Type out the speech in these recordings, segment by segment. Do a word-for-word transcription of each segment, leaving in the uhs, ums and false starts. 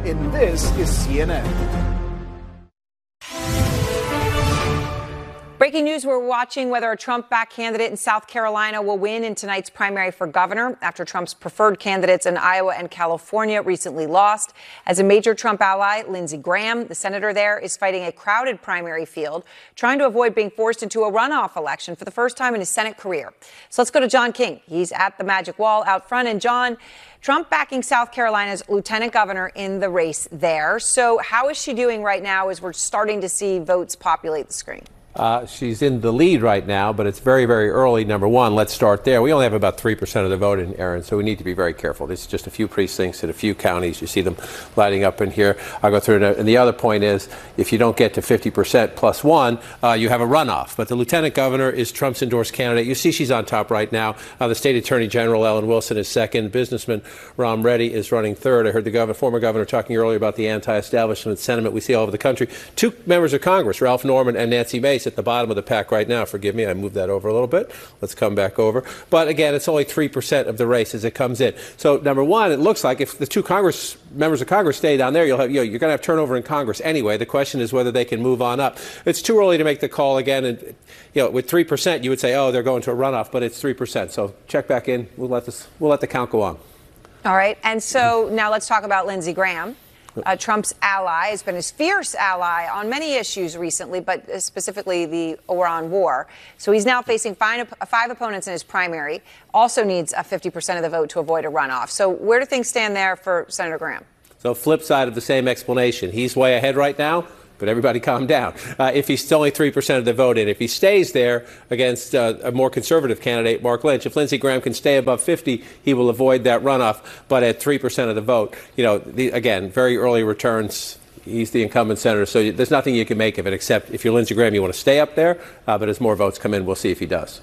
and this is C N N. Breaking news, we're watching whether a Trump-backed candidate in South Carolina will win in tonight's primary for governor after Trump's preferred candidates in Iowa and California recently lost. As a major Trump ally, Lindsey Graham, the senator there, is fighting a crowded primary field, trying to avoid being forced into a runoff election for the first time in his Senate career. So let's go to John King. He's at the Magic Wall out front. And John, Trump backing South Carolina's lieutenant governor in the race there. So how is she doing right now as we're starting to see votes populate the screen? Uh, she's in the lead right now, but it's very, very early. Number one, let's start there. We only have about three percent of the vote in, Aaron, so we need to be very careful. This is just a few precincts in a few counties. You see them lighting up in here. I'll go through it. And the other point is, if you don't get to fifty percent plus one, uh, you have a runoff. But the lieutenant governor is Trump's endorsed candidate. You see she's on top right now. Uh, the state attorney general, Ellen Wilson, is second. Businessman Ram Reddy is running third. I heard the governor, former governor talking earlier about the anti-establishment sentiment we see all over the country. Two members of Congress, Ralph Norman and Nancy Mace, at the bottom of the pack right now. Forgive me, I moved that over a little bit. Let's come back over. But again, it's only three percent of the race as it comes in. So number one, it looks like if the two Congress members of Congress stay down there, you'll have, you know, you're going to have turnover in Congress anyway. The question is whether they can move on up. It's too early to make the call again. And, you know, with three percent, you would say, oh, they're going to a runoff, but it's three percent. So check back in. We'll let this, we'll let the count go on. All right. And so now let's talk about Lindsey Graham. Uh, Trump's ally, has been his fierce ally on many issues recently, but specifically the Iran war. So he's now facing five, five opponents in his primary, also needs a fifty percent of the vote to avoid a runoff. So where do things stand there for Senator Graham? So flip side of the same explanation. He's way ahead right now. But everybody calm down. Uh, if he's still only three percent of the vote in, if he stays there against uh, a more conservative candidate, Mark Lynch, if Lindsey Graham can stay above fifty, he will avoid that runoff. But at three percent of the vote, you know, the, again, very early returns. He's the incumbent senator, so there's nothing you can make of it, except if you're Lindsey Graham, you want to stay up there. Uh, but as more votes come in, we'll see if he does.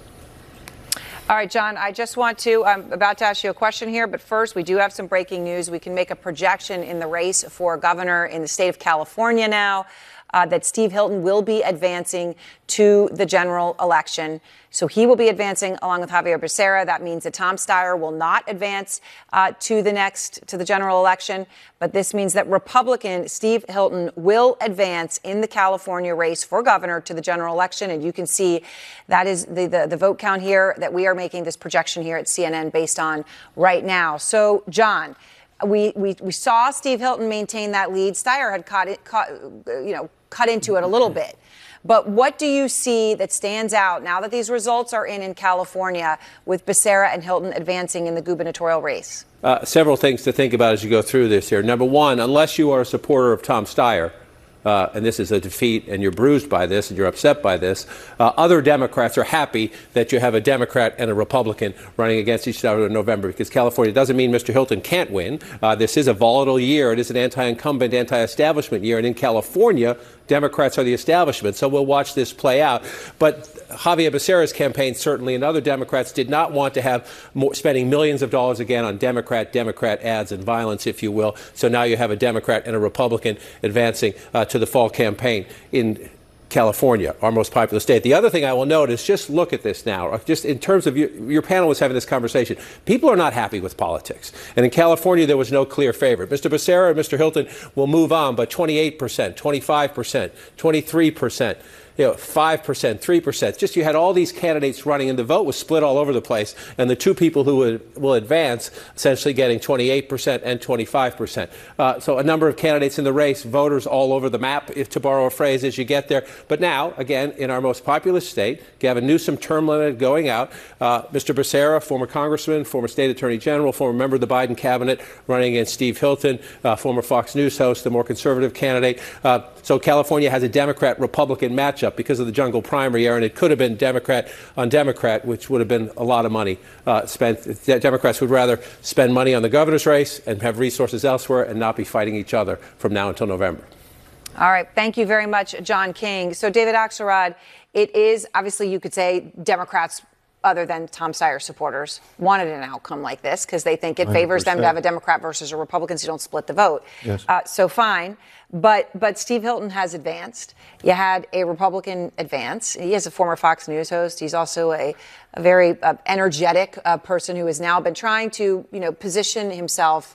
All right, John, I just want to, I'm about to ask you a question here, but first we do have some breaking news. We can make a projection in the race for governor in the state of California now uh, that Steve Hilton will be advancing to the general election. So he will be advancing along with Xavier Becerra. That means that Tom Steyer will not advance uh, to the next, to the general election. But this means that Republican Steve Hilton will advance in the California race for governor to the general election. And you can see that is the, the, the vote count here that we are making this projection here at C N N based on right now. So, John, we, we, we saw Steve Hilton maintain that lead. Steyer had caught it, caught, you know, cut into it a little bit. But what do you see that stands out now that these results are in in California with Becerra and Hilton advancing in the gubernatorial race? Uh, several things to think about as you go through this here. Number one, unless you are a supporter of Tom Steyer, Uh, and this is a defeat, and you're bruised by this, and you're upset by this. Uh, other Democrats are happy that you have a Democrat and a Republican running against each other in November, because California doesn't mean Mister Hilton can't win. Uh, this is a volatile year. It is an anti-incumbent, anti-establishment year, and in California, Democrats are the establishment. So we'll watch this play out. But Xavier Becerra's campaign, certainly, and other Democrats did not want to have more, spending millions of dollars again on Democrat, Democrat ads and violence, if you will. So now you have a Democrat and a Republican advancing uh, to the fall campaign in California, our most populous state. The other thing I will note is just look at this now. Just in terms of your, your panel was having this conversation. People are not happy with politics. And in California, there was no clear favorite. Mister Becerra and Mister Hilton will move on, but twenty-eight percent, twenty-five percent, twenty-three percent. You know, five percent, three percent. Just you had all these candidates running, and the vote was split all over the place. And the two people who would, will advance essentially getting twenty-eight percent and twenty-five percent. Uh, so a number of candidates in the race, voters all over the map, if to borrow a phrase, as you get there. But now, again, in our most populous state, Gavin Newsom, term limit going out. Uh, Mister Becerra, former congressman, former state attorney general, former member of the Biden cabinet, running against Steve Hilton, uh, former Fox News host, the more conservative candidate. Uh, so California has a Democrat-Republican matchup because of the jungle primary, Aaron. It could have been Democrat on Democrat, which would have been a lot of money uh, spent. Democrats would rather spend money on the governor's race and have resources elsewhere and not be fighting each other from now until November. All right. Thank you very much, John King. So, David Axelrod, it is obviously, you could say, Democrats other than Tom Steyer supporters wanted an outcome like this because they think it favors them to have a Democrat versus a Republican, so you don't split the vote. Yes. Uh, so fine. But but Steve Hilton has advanced. You had a Republican advance. He is a former Fox News host. He's also a, a very uh, energetic uh, person who has now been trying to, you know, position himself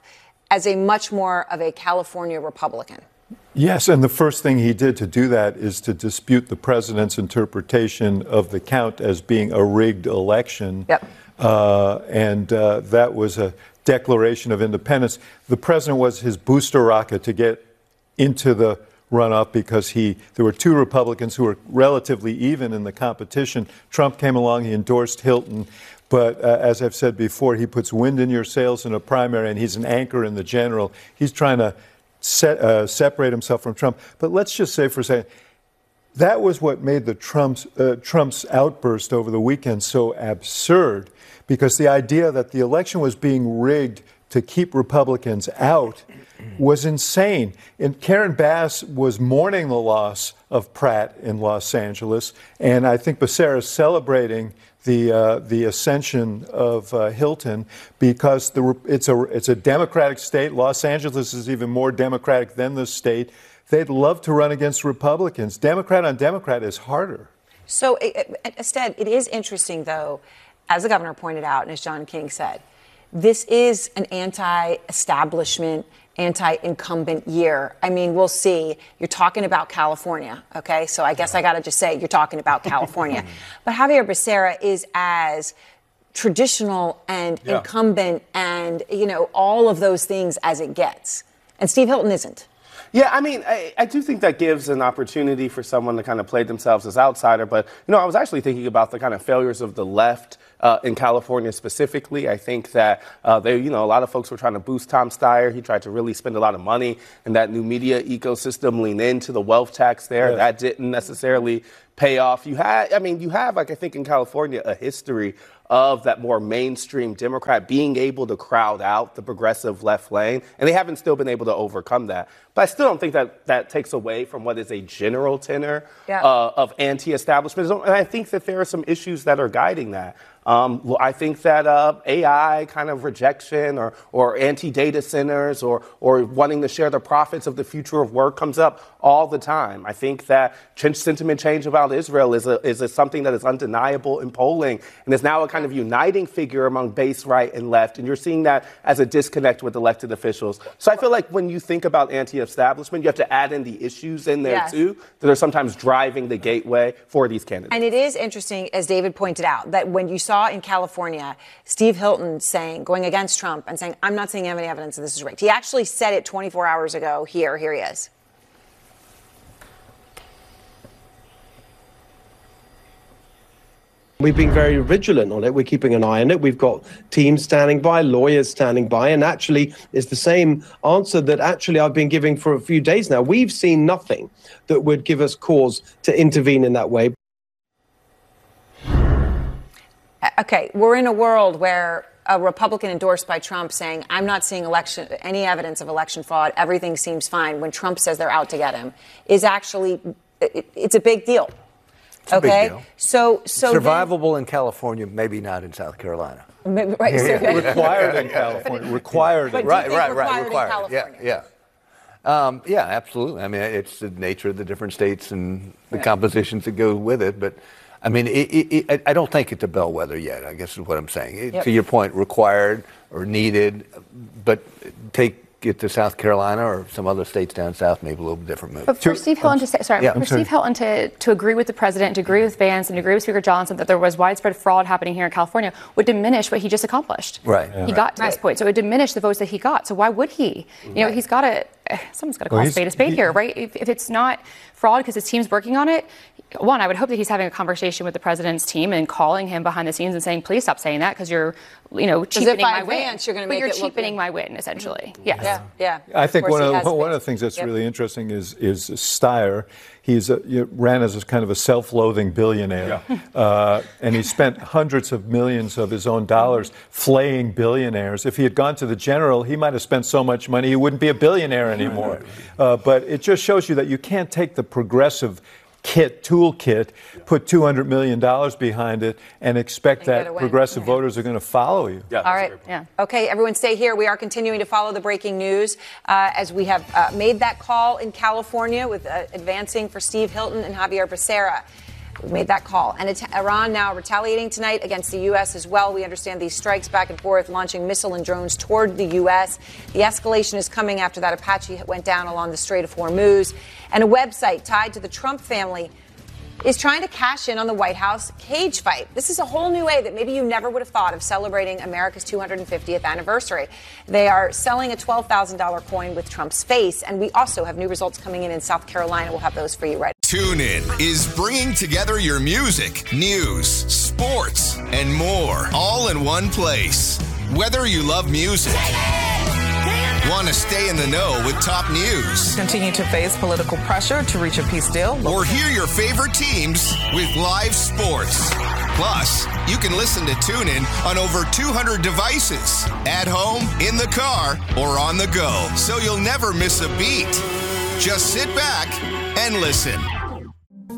as a much more of a California Republican. Yes, and the first thing he did to do that is to dispute the president's interpretation of the count as being a rigged election. Yep. Uh, and uh, that was a declaration of independence. The president was his booster rocket to get into the runoff because he there were two Republicans who were relatively even in the competition. Trump came along, he endorsed Hilton. But uh, as I've said before, he puts wind in your sails in a primary, and he's an anchor in the general. He's trying to set, uh, separate himself from Trump. But let's just say for a second, that was what made the Trump's, uh, Trump's outburst over the weekend so absurd, because the idea that the election was being rigged to keep Republicans out was insane. And Karen Bass was mourning the loss of Pratt in Los Angeles, and I think Becerra is celebrating the uh, the ascension of uh, Hilton because the it's a it's a Democratic state. Los Angeles is even more Democratic than the state. They'd love to run against Republicans. Democrat on Democrat is harder. So, instead, it is interesting, though, as the governor pointed out, and as John King said, this is an anti-establishment, anti-incumbent year. I mean, we'll see. You're talking about California, okay? So I guess I got to just say you're talking about California. But Xavier Becerra is as traditional and yeah. incumbent and, you know, all of those things as it gets. And Steve Hilton isn't. Yeah, I mean, I, I do think that gives an opportunity for someone to kind of play themselves as outsider. But, you know, I was actually thinking about the kind of failures of the left Uh, in California specifically. I think that uh, they, you know, a lot of folks were trying to boost Tom Steyer. He tried to really spend a lot of money in that new media ecosystem, lean into the wealth tax there. Yes. That didn't necessarily pay off. You had, I mean, you have, like, I think in California, a history of that more mainstream Democrat being able to crowd out the progressive left lane, and they haven't still been able to overcome that. But I still don't think that that takes away from what is a general tenor yeah. uh, of anti-establishment. And I think that there are some issues that are guiding that. Um, I think that uh, A I kind of rejection or, or anti-data centers or, or wanting to share the profits of the future of work comes up all the time. I think that sentiment change about Israel is, a, is a something that is undeniable in polling and is now a kind of uniting figure among base right and left. And you're seeing that as a disconnect with elected officials. So I feel like when you think about anti-establishment, you have to add in the issues in there, yes. too, that are sometimes driving the gateway for these candidates. And it is interesting, as David pointed out, that when you saw in California, Steve Hilton saying, going against Trump and saying, I'm not seeing any evidence that this is rigged. He actually said it twenty-four hours ago. Here, here he is. We've been very vigilant on it. We're keeping an eye on it. We've got teams standing by, lawyers standing by, and actually it's the same answer that actually I've been giving for a few days now. We've seen nothing that would give us cause to intervene in that way. Okay, we're in a world where a Republican endorsed by Trump saying, I'm not seeing election any evidence of election fraud, everything seems fine, when Trump says they're out to get him, is actually, it, it's a big deal. It's a okay, big deal. so so survivable then, in California, maybe not in South Carolina. Maybe, right, so yeah. Required in California. Required. But right, right, required right. Required. In California? Yeah, yeah. Um, yeah, absolutely. I mean, it's the nature of the different states and the yeah. compositions that go with it. But I mean, it, it, it, I don't think it's a bellwether yet, I guess is what I'm saying. It, yep. To your point, required or needed, but take it to South Carolina or some other states down south, maybe a little different move. But for Steve Hilton to say, sorry, yeah, for Steve Hilton to, to agree with the president, to agree with Vance, and to agree with Speaker Johnson that there was widespread fraud happening here in California would diminish what he just accomplished. Right. He right. got to right. this point, so it would diminish the votes that he got. So why would he? You know, right. he's got to. Someone's got to call well, a spade a spade he, here, right? If, if it's not fraud because his team's working on it, one, I would hope that he's having a conversation with the president's team and calling him behind the scenes and saying, please stop saying that because you're, you know, cheapening my win. You're gonna but make you're it cheapening look my win, essentially. Yes. Yeah, yeah. I think one of, the, one of the things that's yep. really interesting is is Steyer. He's a, you know, ran as a kind of a self-loathing billionaire, yeah. uh, and he spent hundreds of millions of his own dollars flaying billionaires. If he had gone to the general, he might have spent so much money he wouldn't be a billionaire anymore. Uh, but it just shows you that you can't take the progressive kit, toolkit, put two hundred million dollars behind it and expect and that progressive yeah. voters are going to follow you. Yeah, all right. Yeah. Okay, everyone stay here. We are continuing to follow the breaking news uh, as we have uh, made that call in California with uh, advancing for Steve Hilton and Xavier Becerra. We made that call. And it's Iran now retaliating tonight against the U S as well. We understand these strikes back and forth, launching missile and drones toward the U S. The escalation is coming after that Apache went down along the Strait of Hormuz. And a website tied to the Trump family is trying to cash in on the White House cage fight. This is a whole new way that maybe you never would have thought of celebrating America's two hundred fiftieth anniversary. They are selling a twelve thousand dollars coin with Trump's face. And we also have new results coming in in South Carolina. We'll have those for you right now. TuneIn is bringing together your music, news, sports, and more all in one place. Whether you love music, want to stay in the know with top news, continue to face political pressure to reach a peace deal, or hear your favorite teams with live sports. Plus, you can listen to TuneIn on over two hundred devices, at home, in the car, or on the go, so you'll never miss a beat. Just sit back and listen.